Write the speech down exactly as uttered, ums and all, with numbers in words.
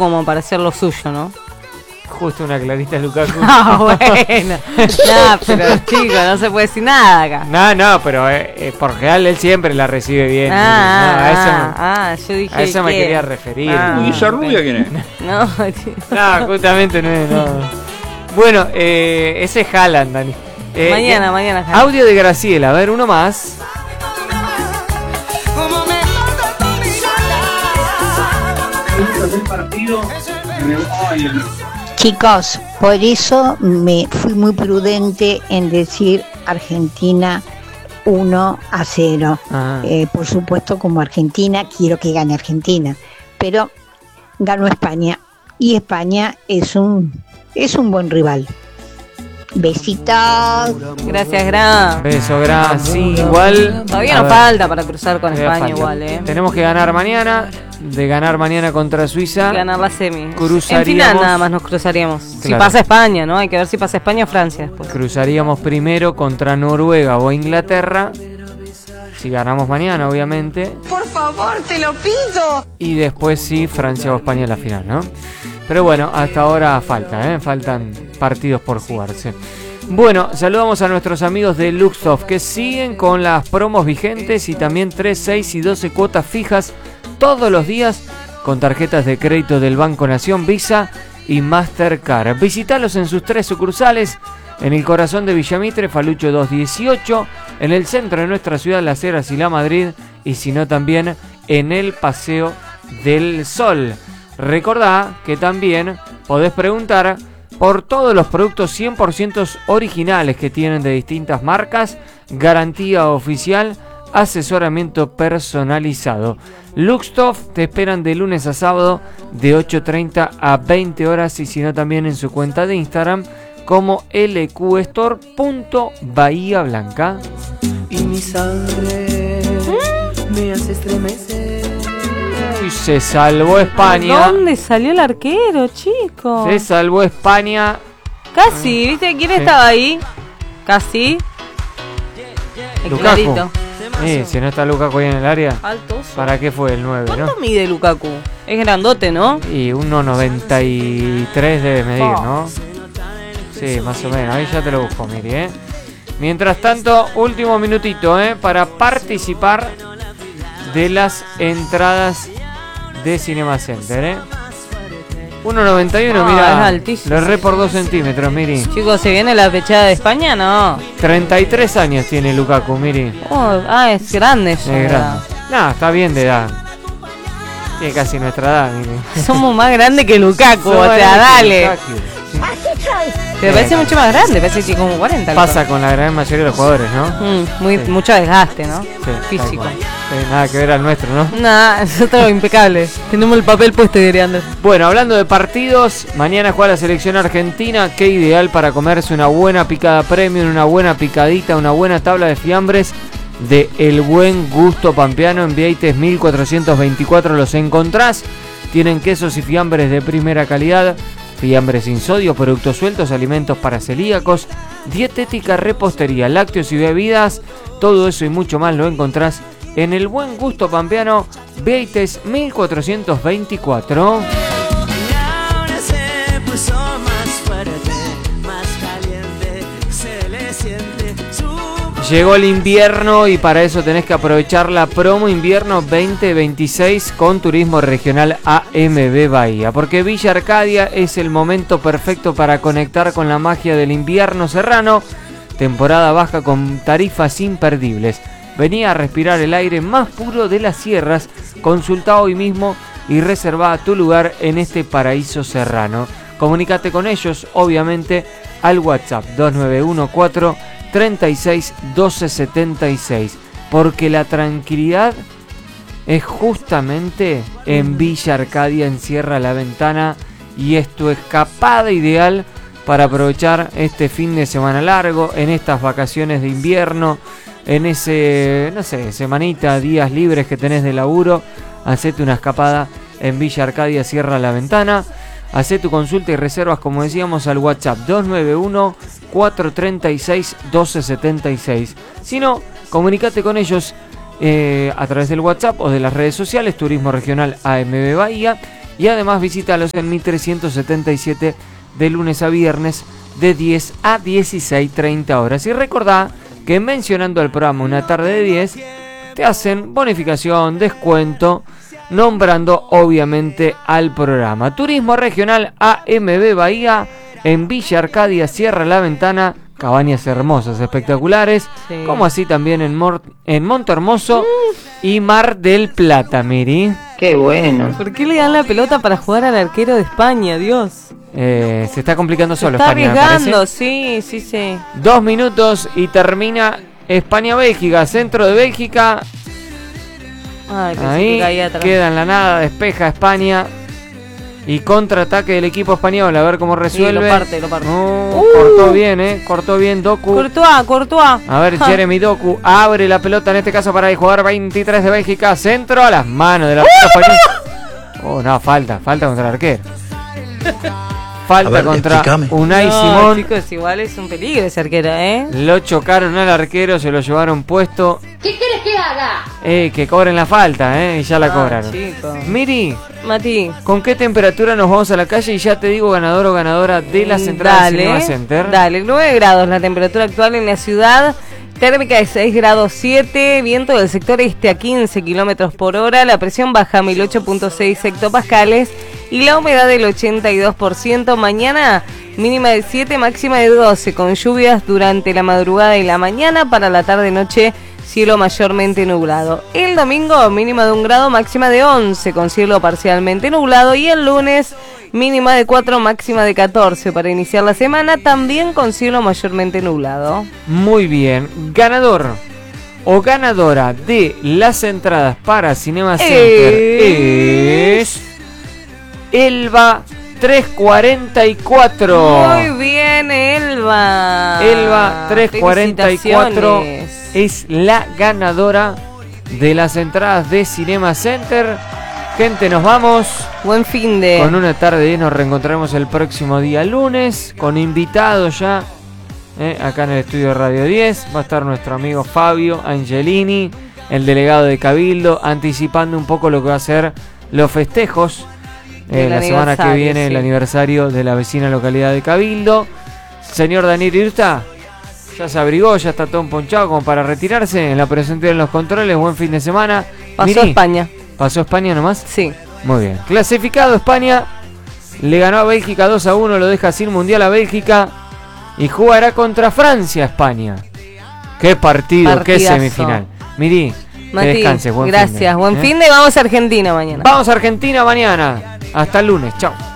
como para hacer lo suyo, ¿no? Justo una clarita Lukaku. Ah, bueno. No, pero chico, no se puede decir nada acá. No, no, pero eh, eh, por general él siempre la recibe bien. Ah, no, a eso, ah, ah, yo dije a eso me que... quería referir. Ah, ¿Y esa rubia quién es? No, tío. No, justamente no es. No. Bueno, eh, ese es Haaland, Dani. Eh, mañana, eh, mañana. Haaland. Audio de Graciela, a ver, uno más. Chicos, por eso me fui muy prudente en decir Argentina uno a cero. Ah. Eh, por supuesto, como Argentina, quiero que gane Argentina, pero ganó España y España es un es un buen rival. Besitos. Gracias, Gran. Beso, Gra. Sí, igual. Todavía a nos ver, falta para cruzar con todavía España falta. igual, ¿eh? Tenemos que ganar mañana. De ganar mañana contra Suiza. Ganar la semi. Cruzaríamos- En final nada más nos cruzaríamos. Si Claro. pasa España, ¿no? Hay que ver si pasa España o Francia después. Cruzaríamos primero contra Noruega o Inglaterra. Si ganamos mañana, obviamente. Por favor, te lo pido. Y después sí, Francia o España en la final, ¿no? Pero bueno, hasta ahora falta, ¿eh? Faltan partidos por jugarse. Bueno, saludamos a nuestros amigos de Luxoft que siguen con las promos vigentes y también tres, seis y doce cuotas fijas todos los días con tarjetas de crédito del Banco Nación, Visa y Mastercard. Visítalos en sus tres sucursales, en el corazón de Villamitre, Falucho doscientos dieciocho, en el centro de nuestra ciudad, Las Heras y La Madrid, y si no también en el Paseo del Sol. Recordá que también podés preguntar por todos los productos cien por ciento originales que tienen de distintas marcas, garantía oficial, asesoramiento personalizado. Luxtoff te esperan de lunes a sábado de ocho treinta a veinte horas y si no también en su cuenta de Instagram como l q store punto bahía blanca. Y mi sangre me hace estremecer. Uy, se salvó España. ¿Dónde salió el arquero, chico? Se salvó España. Casi, ¿viste? ¿Quién Sí. estaba ahí? Casi. El Lukaku. clarito. Eh, si no está Lukaku ahí en el área, Altos. ¿para qué fue el nueve, ¿Cuánto no? mide Lukaku? Es grandote, ¿no? Y uno noventa y tres debe medir, ¿no? Sí, más o menos. Ahí ya te lo busco, Miri, ¿eh? Mientras tanto, último minutito, ¿eh? Para participar de las entradas de Cinema Center, ¿eh? uno noventa y uno, Ah, mira. es altísimo. Lo erré por dos centímetros, Miri. Chicos, ¿se viene la fechada de España? No. treinta y tres años tiene Lukaku, Miri. Oh, ah, es grande eso. Es grande. No, está bien de edad. Tiene casi nuestra edad, Miri. Somos más grandes que Lukaku, o Somos sea, grandes que dale. Lukaku. Pero parece mucho más grande, parece que como cuarenta. Pasa con la gran mayoría de los jugadores, ¿no? Mm, muy, Sí. Mucho desgaste, ¿no? Sí, tal Físico. cual. Sí, nada que ver al nuestro, ¿no? Nah, nosotros impecable. Tenemos el papel puesto, diría Andrés. Bueno, hablando de partidos, mañana juega la selección argentina. Qué ideal para comerse una buena picada premium, una buena picadita, una buena tabla de fiambres de El Buen Gusto Pampeano. En Vieites mil cuatrocientos veinticuatro los encontrás. Tienen quesos y fiambres de primera calidad, fiambres sin sodio, productos sueltos, alimentos para celíacos, dietética, repostería, lácteos y bebidas. Todo eso y mucho más lo encontrás en El Buen Gusto Pampeano, Vieites mil cuatrocientos veinticuatro. Y ahora se puso más fuerte, más caliente, se le siente su... Llegó el invierno y para eso tenés que aprovechar la promo invierno veinte veintiséis con Turismo Regional A M B Bahía, porque Villa Arcadia es el momento perfecto para conectar con la magia del invierno serrano, temporada baja con tarifas imperdibles. Vení a respirar el aire más puro de las sierras, consulta hoy mismo y reserva tu lugar en este paraíso serrano. Comunicate con ellos, obviamente, al WhatsApp dos nueve uno cuatro treinta y seis doce setenta y seis, porque la tranquilidad es justamente en Villa Arcadia, en Sierra La Ventana, y es tu escapada ideal para aprovechar este fin de semana largo, en estas vacaciones de invierno, en ese, no sé, semanita, días libres que tenés de laburo. Hacete una escapada en Villa Arcadia, Sierra La Ventana. Hacé tu consulta y reservas, como decíamos, al WhatsApp dos nueve uno cuatro treinta y seis doce setenta y seis. Si no, comunícate con ellos eh, a través del WhatsApp o de las redes sociales, Turismo Regional A M B Bahía, y además visítalos en Mi trescientos setenta y siete de lunes a viernes de diez a dieciséis treinta horas. Y recordá que mencionando el programa Una Tarde de diez te hacen bonificación, descuento, nombrando obviamente al programa. Turismo Regional A M B Bahía en Villa Arcadia, Cierra la Ventana, cabañas hermosas, espectaculares, Sí. como así también en, Mor- en Monte Hermoso y Mar del Plata, Miri. Qué bueno. ¿Por qué le dan la pelota para jugar al arquero de España? Dios. Eh, se está complicando Se solo está España, me arriesgando, parece. sí, sí, sí. Dos minutos y termina España-Bélgica, centro de Bélgica. Ay, pensé Ahí que caía atrás. queda en la nada, despeja España. Y contraataque del equipo español, a ver cómo resuelve. lo parte, lo parte. No, Uh. cortó bien, eh. Cortó bien Doku. Courtois, Courtois. A ver, Ja. Jeremy Doku abre la pelota en este caso para el jugador veintitrés de Bélgica. Centro a las manos del arquero español. Oh, no, falta, falta contra el arquero. Falta A ver, contra explícame. Unai No, Simón. chicos, igual es un peligro ese arquero, ¿eh? Lo chocaron al arquero, se lo llevaron puesto. ¿Qué quieres que haga? Eh, que cobren la falta, eh, y ya la Ah, cobraron. chico. Miri, Mati, ¿con qué temperatura nos vamos a la calle? Y ya te digo ganador o ganadora de las entradas de Cinema Center. Dale, nueve grados la temperatura actual en la ciudad. Térmica de seis grados siete, viento del sector este a quince kilómetros por hora, la presión baja a mil ocho punto seis hectopascales y la humedad del ochenta y dos por ciento. Mañana mínima de siete, máxima de doce, con lluvias durante la madrugada y la mañana. Para la tarde-noche, cielo mayormente nublado. El domingo mínima de un grado, máxima de once, con cielo parcialmente nublado. Y el lunes mínima de cuatro, máxima de catorce para iniciar la semana, también con cielo mayormente nublado. Muy bien. Ganador o ganadora de las entradas para Cinema Center es Elba trescientos cuarenta y cuatro. Muy bien, Elba. Elba trescientos cuarenta y cuatro Felicitaciones. es la ganadora de las entradas de Cinema Center. Gente, nos vamos. Buen fin de... Con una tarde y nos reencontraremos el próximo día lunes con invitados ya eh, acá en el estudio de Radio diez. Va a estar nuestro amigo Fabio Angelini, el delegado de Cabildo, anticipando un poco lo que va a ser los festejos eh, Del la semana que aniversario, viene, sí. el aniversario de la vecina localidad de Cabildo. Señor Daniel Irta, ya se abrigó, ya está todo emponchado como para retirarse en la presentación en los controles. Buen fin de semana. Pasó Miri, España. ¿Pasó España nomás? Sí. Muy bien. Clasificado España. Le ganó a Bélgica dos a uno. Lo deja sin mundial a Bélgica. Y jugará contra Francia España. Qué partido, Partidazo. qué semifinal. Miri, que Mati, descanses. Buen gracias. finde, Buen ¿eh? fin de, vamos a Argentina mañana. Vamos a Argentina mañana. Hasta el lunes. Chao.